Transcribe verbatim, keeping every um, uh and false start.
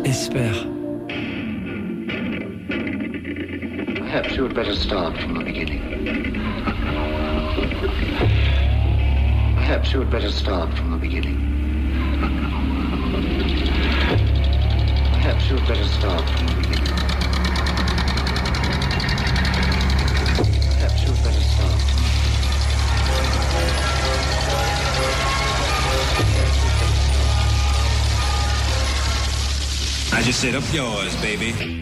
espère. Perhaps you had better start from the beginning. Perhaps you had better start from the beginning. Perhaps you had better start from the beginning. Perhaps you had better start. I just said up yours, baby.